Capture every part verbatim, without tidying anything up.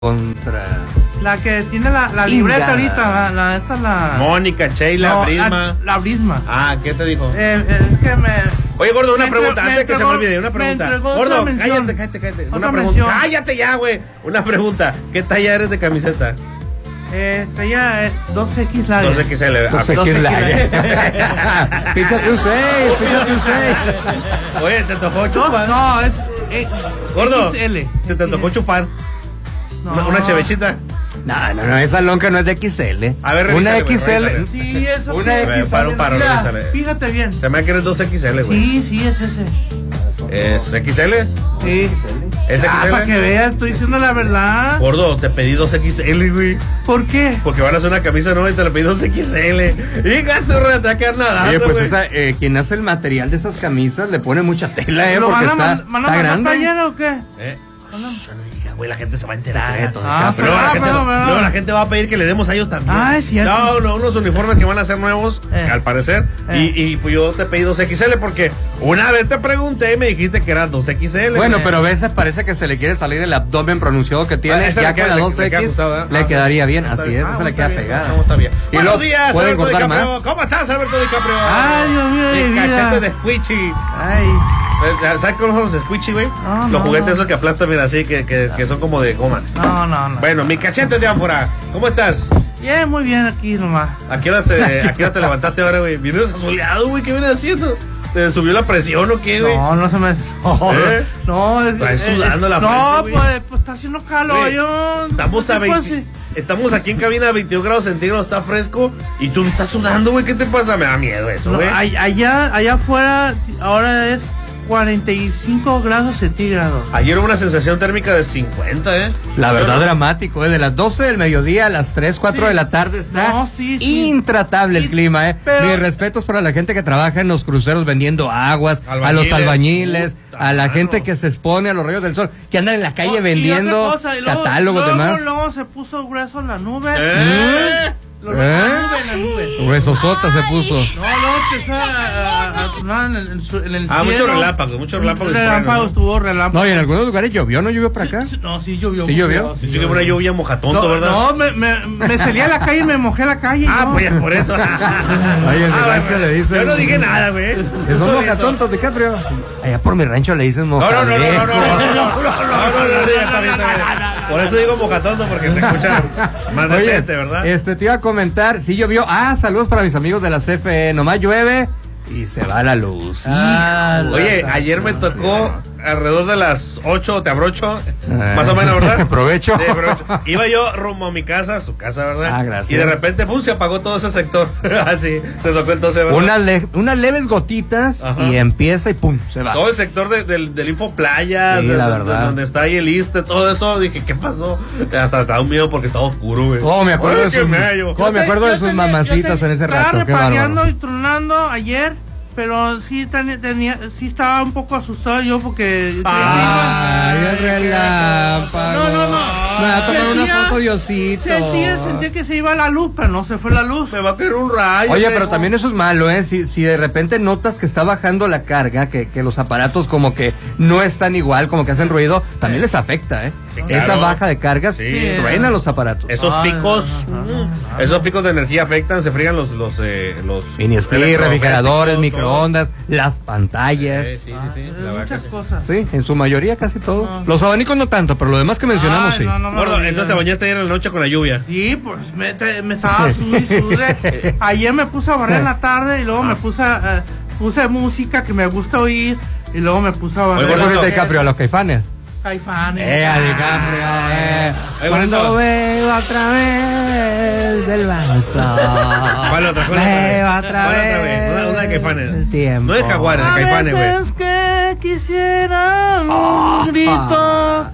Contra... La que tiene la, la libreta ahorita, la, la, esta es la... Mónica, Sheila, no, Brisma. La, la Brisma. Ah, ¿qué te dijo? Eh, eh, es que me... Oye, gordo, una me pregunta, entre, antes que entregó, se me olvide, una pregunta. Gordo, cállate, cállate, cállate. Una pregunta. Mención. Cállate ya, güey. Una pregunta. ¿Qué talla eres de camiseta? Eh, talla eh, dos equis larga. dos equis ele. dos equis larga. Píchate un seis, píchate un seis. Oye, ¿te tocó chupar? No, no, es... Eh, gordo, equis ele. ¿se te tocó chupar? No. Una, una chevechita. No, no, no, esa lonca no es de equis ele. A ver, una revísale, equis ele. revísale. Sí, eso. Una sí. equis ele. Paro, paro, Mira, revísale. fíjate bien. Se me va a querer dos equis ele, güey. Sí, sí, es ese. ¿Es equis ele? Sí. ¿Es ah, equis ele? para que veas, estoy diciendo la verdad. Gordo, te pedí dos equis ele, güey. ¿Por qué? Porque van a hacer una camisa nueva y te la pedí dos equis ele. Y gato, te va a quedar nadando. Oye, pues güey. esa, eh, quien hace el material de esas camisas le pone mucha tela, eh, ¿Lo porque van a, está, man, está grande. taller o qué? Eh. No, no diga, güey, la gente se va a enterar. Secreto, ah, pero, pero, la gente, pero, va, pero, luego la gente va a pedir que le demos a ellos también. Ah, es cierto. No, no, unos uniformes que van a ser nuevos, eh. al parecer. Eh. Y, y pues yo te pedí dos equis ele porque una vez te pregunté y me dijiste que eran dos equis ele. Bueno, güey. pero a veces parece que se le quiere salir el abdomen pronunciado que tiene. Ah, ya le con la le- dos le queda equis ajustado, ¿eh? le Ah, quedaría bien, está así bien. es, Ah, esa le está queda bien, pegada. no, está bien. Y Buenos luego días, pueden Alberto cortar DiCaprio. más. ¿Cómo estás, Alberto DiCaprio? Ay, Dios mío de El mi vida. cachete de Squishy. Ay. ¿Sabes cómo son los Squishy, güey? No, Los no. juguetes esos que aplastan, mira, así, que, que, que son como de goma. No, no, no. Bueno, mi cachete de ánfora. ¿Cómo estás? Bien, muy bien aquí nomás. ¿A qué hora te, a qué hora te levantaste ahora, güey? ¿Vienes asoleado, güey? ¿Qué vienes haciendo? ¿Te subió la presión o qué, güey? No, no se me... No, ¿Eh? no. Es, Estás eh, sudando la no, frente, güey. pues, pues está haciendo calor. Güey, Yo... Estamos a ¿qué veinte, pasa? estamos aquí en cabina a veintidós grados centígrados, está fresco. Y tú estás sudando, güey. ¿Qué te pasa? Me da miedo eso, No, güey. ay- allá, allá afuera ahora es cuarenta y cinco grados centígrados. Ayer hubo una sensación térmica de cincuenta, ¿eh? La verdad, Pero- dramático, ¿eh? De las doce del mediodía a las tres, cuatro Sí. de la tarde está No, sí, sí. intratable el Sí, clima, ¿eh? pero- Mis respetos para la gente que trabaja en los cruceros vendiendo aguas, a los Albañiles. albañiles, Puta, a la mano. gente que se expone a los rayos del sol, que andan en la calle Oh, y vendiendo otra cosa, y luego- catálogos luego, demás. Luego se puso grueso la nube. ¿Eh? Lo- ¿Eh? La nube, la nube. Huesosota se puso. No, luego empezó a, a, a tronar en el, en su- en el Ah, cielo. muchos relámpagos, muchos relámpagos. Relámpagos, estuvo relámpagos. No, y en algunos lugares llovió, ¿no llovió para acá? No, sí llovió. ¿Sí llovió? Sí Yo que una lluvia mojatonto, No, ¿verdad? no, me, me, me salí a la calle y me mojé la calle. Ah, no. pues ya por eso. Oye, en mi Ah, rancho bueno, le dicen... Yo no dije nada, güey. Que Tú son solito. mojatontos, DiCaprio. Allá por mi rancho le dicen No, no, no, no, no, no, mojalejo. no, no, no, no, no, no, diga, está bien, está bien. Por eso digo mojatonto, porque se escucha más Oye, decente, ¿verdad? Este, te iba a comentar, sí llovió. Ah, saludos para mis amigos de la C F E. Nomás llueve y se va la luz. Ah, Hijo, Oye, la- ayer me no tocó sé. alrededor de las ocho, te abrocho, Eh. más o menos, ¿verdad? Provecho. Sí, provecho. Iba yo rumbo a mi casa, a su casa, ¿verdad? Ah, gracias. Y de repente, pum, se apagó todo ese sector. Así, te tocó entonces, ¿verdad? Unas, le- unas leves gotitas Ajá. y empieza y pum, se va. Todo el sector de- del, del Info Playas, Sí, de- la de- verdad. de donde está ahí el Iste, todo eso. Dije, ¿qué pasó? Hasta te da un miedo porque está oscuro, güey. Oh, me acuerdo Ay, de qué sus, mello. oh, me acuerdo Yo de sus tenía- yo mamacitas tenía- en ese Estaba rato. Qué repagueando bárbaro. y tronando ayer, pero sí tenía, tenía, sí estaba un poco asustado yo porque... Ay, el relámpago. No, no, no. Me va a tomar una Sentía- foto, Diosito. Sentía, sentía que se iba la luz, pero no se fue la luz. Me va a caer un rayo. Oye, güey. pero también eso es malo, ¿eh? Si, si de repente notas que está bajando la carga, que, que los aparatos como que no están igual, como que hacen ruido, también les afecta, ¿eh? Sí, claro. Esa baja de cargas Sí. truena los aparatos. Esos Ay, picos, no, no, no, no. esos picos de energía afectan, se friegan los, los, eh, los Mini split, electrodomésticos, refrigeradores, todo. microondas, las Sí, pantallas. sí, sí, Ah, sí, de la verdad que muchas sí. cosas. Sí, en su mayoría casi todo. No. Los abanicos no tanto, pero lo demás que mencionamos Ay, sí. no, no me Gordo, lo digas. entonces te bañaste ayer en la noche con la lluvia. Sí, pues me, te- me estaba sud y sude. Ayer me puse a barrer en la tarde y luego me puse a, eh, puse música que me gusta oír y luego me puse a barrer. Oye, ¿Por qué gordo, te DiCaprio a los Caifanes? Caifanes. Eh, a DiCaprio, eh. Oye, Cuando gordito. veo otra vez del vaso. ¿Cuál otra? ¿Cuál otra Veo vez? otra ¿Cuál otra vez vez? Una- una de Caifanes. el tiempo. No es Jaguares, de A Caifanes, güey. veces que quisiera un Ah. grito.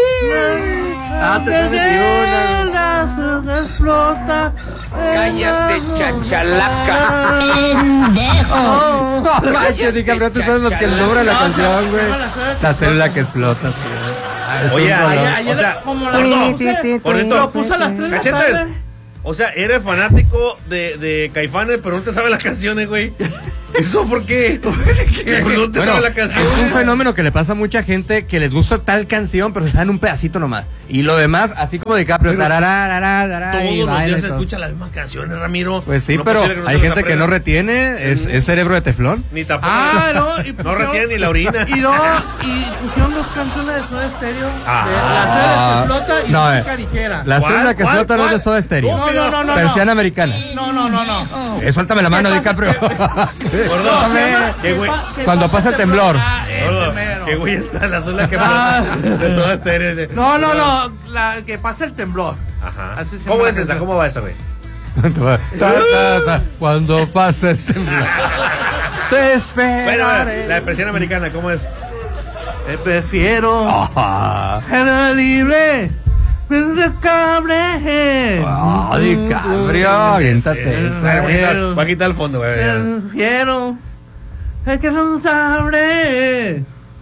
Ah, te sabes de una. Explota. Cállate, chachalaca. ¡Pendejo! Cállate, DiCaprio, tú sabes más que el nombre de la canción, güey. La célula que explota, sí. Es Oye, un ayer- color. Ayer, O sea, como la gordo, puse- gordito. lo puse a las tres de la Cachetes. tarde. O sea, eres fanático de, de Caifanes, pero no te sabes las canciones, güey. ¿Eso por qué? ¿Por dónde te sabe la canción? Es un fenómeno que le pasa a mucha gente que les gusta tal canción, pero se saben un pedacito nomás. Y lo demás, así como DiCaprio, tarará, tarará, tarará, todos y los baila días y se todo. escucha las mismas canciones, Ramiro. Pues sí, No pero posible que no hay se las gente que aprenda. no retiene, es, es cerebro de teflón. Ni tampoco. Ah, no, y no pusieron- retiene ni la orina. Y luego, y pusieron dos canciones de Soda Stereo. Ah. de la serie que explota y No, música eh. ligera. La ¿Cuál? célula que ¿Cuál? explota no es de ¿Cuál? Soda Stereo. No, no, no, no. Persiana no. americana. No, no, no, no. Eh, suéltame la mano, DiCaprio. Gordo, Suéltame. qué güey. Cuando pasa el temblor. Ah, ese Gordo, mero. qué güey está la sola que Ah. de Soda Stereo. No, no, no. La que pasa el temblor. Ajá. Así se ¿Cómo llama es la esa? canción. ¿Cómo va esa, güey? Ta, ta, ta, Cuando pasa el temblor. Te Bueno, esperaré. la expresión americana, ¿cómo es? Eh, prefiero Ah, ser libre. Pero de cabre. ah, DiCaprio, aviéntate. Esa, voy a quitar- voy a quitar el fondo, güey. ya. Prefiero el que no sabe.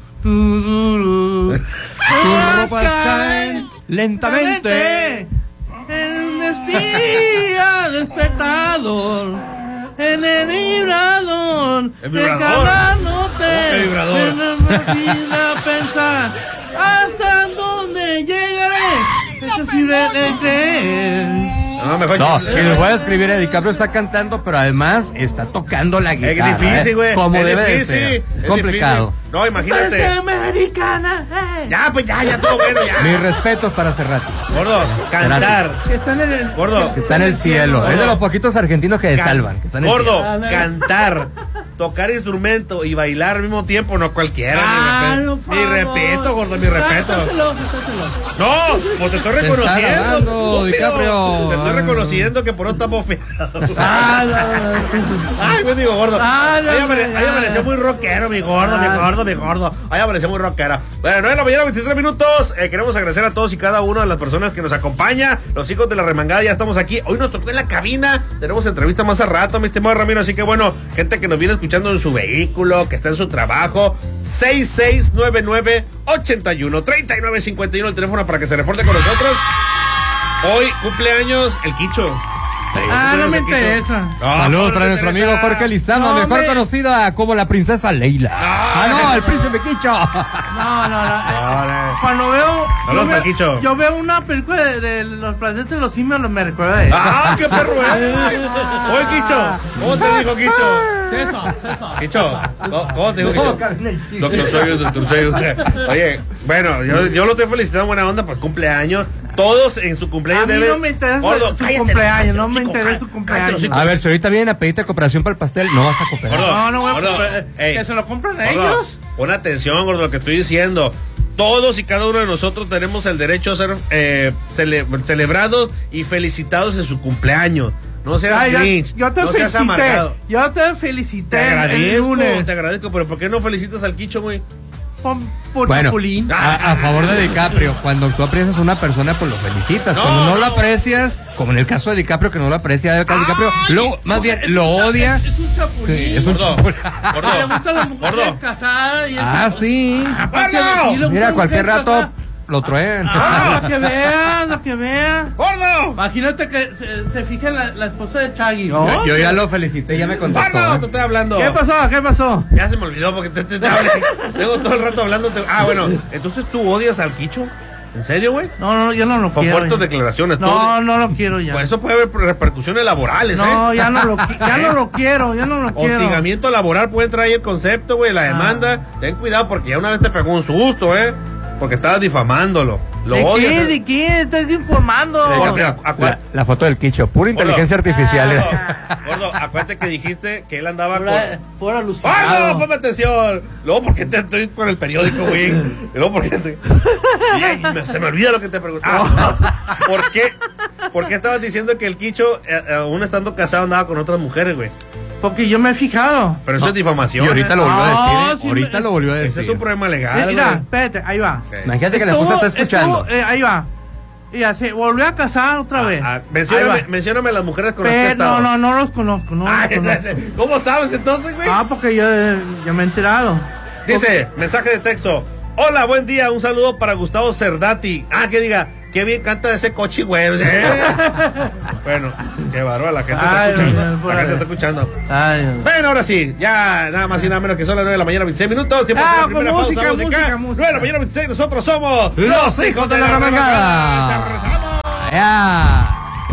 Tu Tus ropas caen lentamente. En un espía despertador. En el vibrador. ¿El vibrador? De cada ¿Cómo que noche. vibrador? En el vida pensar. Hasta dónde llegaré. Es posible de creer. No, mejor No, yo- y les voy a escribir, a DiCaprio está cantando, pero además está tocando la Es guitarra. difícil, ¿eh? güey. Como es debe de difícil, ser. es Complicado. difícil. No, imagínate. Es americana. eh. Ya, pues ya, ya todo bueno, ya. Mis respetos para Cerrati, Gordo, cantar. Que están en el. Gordo, que está en el cielo. Es de los poquitos argentinos que se Can- salvan. Que están en el Gordo, cielo. cantar, tocar instrumento y bailar al mismo tiempo, no cualquiera. Ah, mi no, respeto, por mi favor. respeto, gordo, mi respeto. Está celoso, está celoso. No, pues te estoy Te está reconociendo. grabando, estúpido. DiCaprio. Te estoy reconociendo que por eso estamos feados. Ah, no, no. Ay, me digo gordo. Ah, no, Ahí apare- no, ahí no. apareció muy rockero, mi gordo, mi Ah. gordo, mi gordo. Ahí apareció muy rockero. Bueno, nueve de la mañana, veintitrés minutos. Eh, queremos agradecer a todos y cada una de las personas que nos acompaña. Los hijos de la remangada, ya estamos aquí. Hoy nos tocó en la cabina. Tenemos entrevista más a rato, mi estimado Ramiro. Así que bueno, gente que nos viene escuchando en su vehículo, que está en su trabajo. seis seis nueve nueve, ocho uno, tres nueve cinco uno, el teléfono para que se reporte con nosotros. Hoy cumpleaños el Quicho. Ah, no me El Quicho. interesa. No, Saludos ¿cómo para no nuestro te amigo interesa? Jorge Lizama, No, mejor me- conocida como la princesa Leila. Ah, no, el príncipe Quicho. No, no, no. No, no. Cuando veo. Saludos, Yo veo, Paquicho. yo veo una película de, de los planetas de los simios, me recuerda de eso. ¡Ah, qué perro es! Oye, Quicho, ¿cómo te dijo Quicho? Eso, eso. Quicho, ¿cómo, cómo te dijo ¿Cómo Quicho? cabe el chiste? Doctor Soyuz, doctor Soyuz. Oye, bueno, yo, yo lo estoy felicitando buena onda por cumpleaños. Todos en su cumpleaños A mí deben... no me interesa Gordo, su cállate, cumpleaños, no cállate, me hocico, interesa su cállate, cumpleaños. hocico. A ver, si ahorita vienen a pedirte cooperación para el pastel, no vas a cooperar. Gordo, No, no voy a gordo, comprar. ey, Que se lo compren gordo, ellos. Pon atención, gordo, lo que estoy diciendo. Todos y cada uno de nosotros tenemos el derecho a ser eh, cele- celebrados y felicitados en su cumpleaños. No seas Ay, ya- grinch, yo te no seas felicité. amargado. Yo te felicité. Te el agradezco, lunes. te agradezco, pero ¿por qué no felicitas al Quicho, güey? Por, por Bueno, Chapulín. a, a favor de DiCaprio, cuando tú aprecias a una persona, pues lo felicitas. No, Cuando no, no. lo aprecias, como en el caso de DiCaprio, que no lo aprecia, el caso de DiCaprio, Ay, luego, más bien, es lo un cha- odia. Es, es un chapulín. Sí, es un Gordo, chapulín. gordo, Le gustan las mujeres gordo. casadas. Y Ah, eso. sí. Aparte, ¡Gordo! sí, le gustan Mira, las cualquier mujeres rato casadas. lo truenan. Ah, para que vean, para que vean. ¡Gordo! Imagínate que se, se fije en la, la esposa de Chaggy. Yo, yo ya lo felicité, ya me contestó. ¡Gordo! ¿eh? Te estoy hablando. ¿Qué pasó? ¿Qué pasó? Ya se me olvidó porque te, te, te hablé. Tengo todo el rato hablándote. Ah, bueno, entonces tú odias al Quicho. ¿En serio, güey? No, no, yo no lo Con quiero. fuertes ya. declaraciones. No, todo. no lo quiero ya. Pues eso puede haber repercusiones laborales, ¿eh? No, ya no lo, qui- ya no lo quiero, ya no lo quiero. Hostigamiento laboral puede traer el concepto, güey, la Ah. demanda. Ten cuidado porque ya una vez te pegó un susto, ¿eh? Porque estabas difamándolo. Lo ¿De odias. qué? ¿eh? ¿De qué? Estás informando. Porque acu- acu- La, la foto del Quicho, pura Gordo, inteligencia artificial. ¿eh? Gordo, gordo, acuérdate que dijiste que él andaba con... Pura, pura ¡Ah, alucinado. no! ¡Ponme atención! Luego, ¿por qué te estoy con el periódico, güey? Y luego, ¿por qué te... Y ahí me- se me olvida lo que te pregunté. Ah, ¿por qué? ¿Por qué estabas diciendo que el Quicho, eh, eh, aún estando casado, andaba con otras mujeres, güey? Porque yo me he fijado. Pero eso es difamación. Y ahorita lo volvió a No, decir. ¿eh? sí ahorita me- lo volvió a Ese decir. es un problema legal, Eh, Mira, güey. espérate, ahí va. Ok. Imagínate que la Estuvo- esposa está escuchando. estuvo, eh, ahí va. Y ya se volvió a casar otra vez. Ah, ah, Ahí mencióname, va. mencióname a las mujeres con las que he Pero, estado. no, no, no los conozco, no los Ay, conozco. ¿cómo sabes entonces, güey? Ah, porque yo, yo me he enterado. Dice, mensaje de texto. Hola, buen día, un saludo para Gustavo Cerdati. Ah, que diga, qué bien canta ese coche, güey. ¿Eh? Bueno, qué bárbaro, la gente Ay, está escuchando. Dios, La gente está escuchando. Ay, Bueno, ahora sí, ya nada más y nada menos que son las nueve de la mañana, veintiséis minutos. Tiempo Ah, para la primera con pausa música, musical. música, música. nueve de la mañana, veintiséis, nosotros somos Los hijos de la remangada. Ya regresamos. Ya.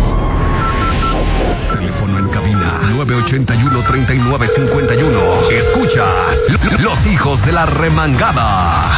Teléfono en cabina nueve ochenta y uno, treinta y nueve cincuenta y uno. Escuchas Los hijos de la remangada.